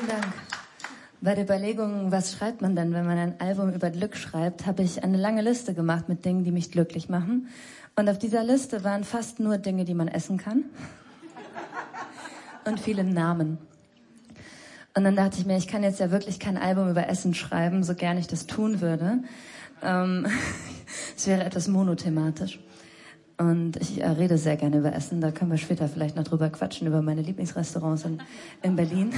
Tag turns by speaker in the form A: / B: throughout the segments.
A: Vielen Dank. Bei der Überlegung, was schreibt man denn, wenn man ein Album über Glück schreibt, habe ich eine lange Liste gemacht mit Dingen, die mich glücklich machen. Und auf dieser Liste waren fast nur Dinge, die man essen kann. Und viele Namen. Und dann dachte ich mir, ich kann jetzt ja wirklich kein Album über Essen schreiben, so gern ich das tun würde. Es wäre etwas monothematisch. Und ich rede sehr gerne über Essen. Da können wir später vielleicht noch drüber quatschen, über meine Lieblingsrestaurants in Berlin.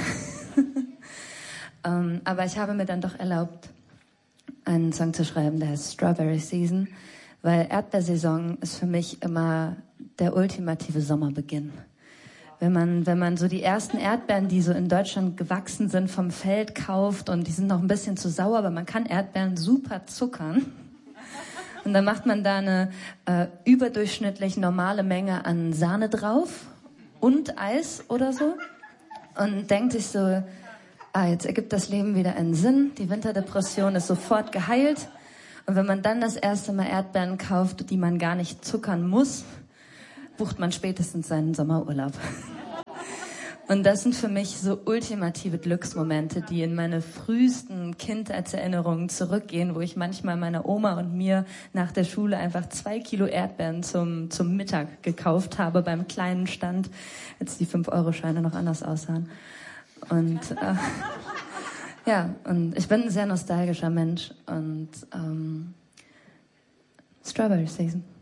A: Aber ich habe mir dann doch erlaubt, einen Song zu schreiben, der heißt Strawberry Season, weil Erdbeersaison ist für mich immer der ultimative Sommerbeginn. Wenn man so die ersten Erdbeeren, die so in Deutschland gewachsen sind, vom Feld kauft und die sind noch ein bisschen zu sauer, aber man kann Erdbeeren super zuckern. Und dann macht man da eine überdurchschnittlich normale Menge an Sahne drauf und Eis oder so und denkt sich so, jetzt ergibt das Leben wieder einen Sinn, die Winterdepression ist sofort geheilt. Und wenn man dann das erste Mal Erdbeeren kauft, die man gar nicht zuckern muss, bucht man spätestens seinen Sommerurlaub. Und das sind für mich so ultimative Glücksmomente, die in meine frühesten Kindheitserinnerungen zurückgehen, wo ich manchmal meiner Oma und mir nach der Schule einfach 2 Kilo Erdbeeren zum Mittag gekauft habe beim kleinen Stand, als die 5-Euro-Scheine noch anders aussahen. Und und ich bin ein sehr nostalgischer Mensch und Strawberry Season.